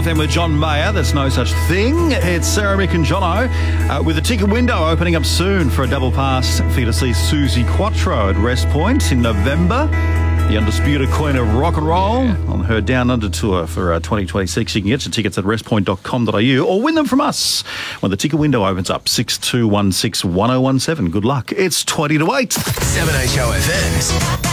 FM with John Mayer. There's no such thing. It's Sarah, Mick and Jono with a ticket window opening up soon for a double pass for you to see Susie Quattro at Rest Point in November. The undisputed queen of rock and roll on her Down Under tour for 2026. You can get your tickets at restpoint.com.au or win them from us when the ticket window opens up. 62161017. Good luck. It's 20 to 8. 7HO FM's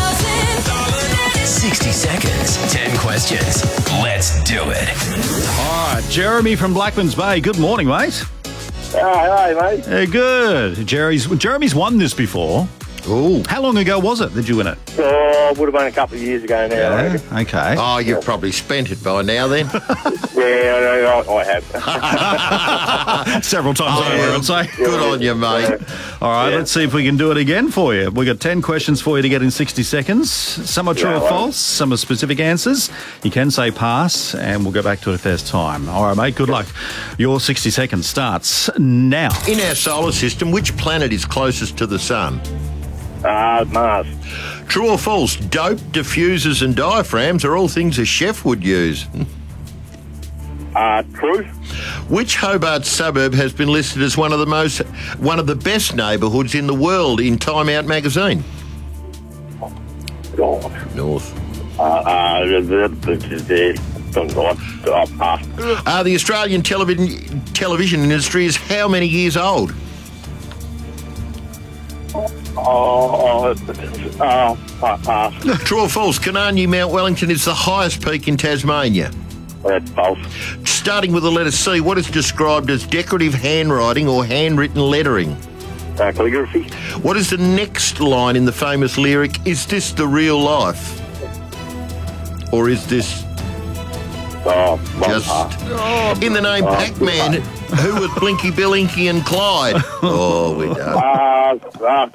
60 seconds, 10 questions. Let's do it. All right, Jeremy from Blackmans Bay. Good morning, mate. Hi, mate. Good. Jeremy's won this before. Ooh. How long ago was it? Did you win it? Oh, would have been a couple of years ago now. I reckon. Okay. Oh, you've probably spent it by now then. Yeah, I have. Several times over, I'd say. Good on you, mate. All right, let's see if we can do it again for you. We've got 10 questions for you to get in 60 seconds. Some are true or false, some are specific answers. You can say pass, and we'll go back to it if there's time. All right, mate, good luck. Your 60 seconds starts now. In our solar system, which planet is closest to the sun? Mars. True or false? Dope, diffusers and diaphragms are all things a chef would use. True. Which Hobart suburb has been listed as one of the best neighbourhoods in the world in Time Out magazine? North. The Australian television industry is how many years old? Pass. True or false? Kanani Mount Wellington is the highest peak in Tasmania. That's false. Starting with the letter C, what is described as decorative handwriting or handwritten lettering? Calligraphy. What is the next line in the famous lyric, is this the real life? Or is this just... In the name Pac-Man, who was Blinky Bill, Inky and Clyde? Oh, we don't.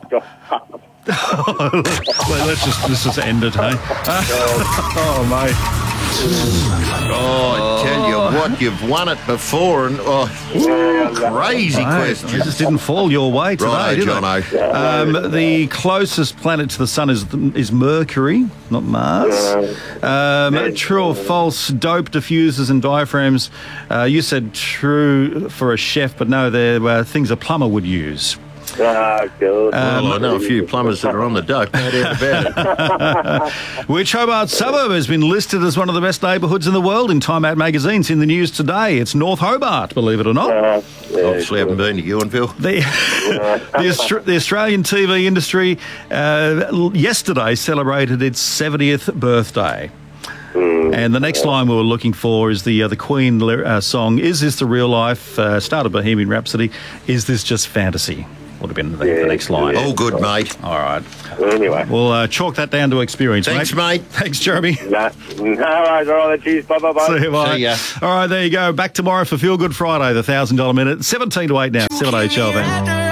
Let's just end it, hey? Oh, mate. Oh, I tell you what, you've won it before, and crazy question. It just didn't fall your way today, Right, did it? Jono. The closest planet to the sun is Mercury, not Mars. True or false? Dope, diffusers and diaphragms. You said true for a chef, but no, they're things a plumber would use. God. Well, I know a few plumbers that are on the dope, no doubt about it. Which Hobart suburb has been listed as one of the best neighbourhoods in the world in Time Out magazine? It's in the news today. It's North Hobart, believe it or not. Obviously haven't been to Ewanville. The Australian TV industry yesterday celebrated its 70th birthday. And the next line we were looking for is the Queen song, Is This the Real Life? Started Bohemian Rhapsody. Is This Just Fantasy? Would have been the next line. All good, mate. All right. Anyway. We'll chalk that down to experience, Thanks, mate. Thanks, Jeremy. No worries. All right, cheers. Bye. See you, mate. See ya. All right, there you go. Back tomorrow for Feel Good Friday, the $1,000 minute. 17 to 8 now. 7HO.